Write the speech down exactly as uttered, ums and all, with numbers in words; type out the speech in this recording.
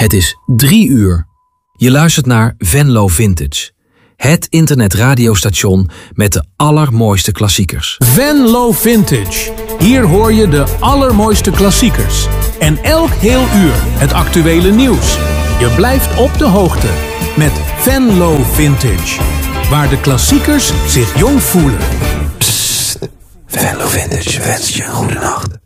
Het is drie uur. Je luistert naar Venlo Vintage. Het internetradiostation met de allermooiste klassiekers. Venlo Vintage. Hier hoor je de allermooiste klassiekers. En elk heel uur het actuele nieuws. Je blijft op de hoogte met Venlo Vintage. Waar de klassiekers zich jong voelen. Psst. Venlo Vintage wenst je een goede nacht.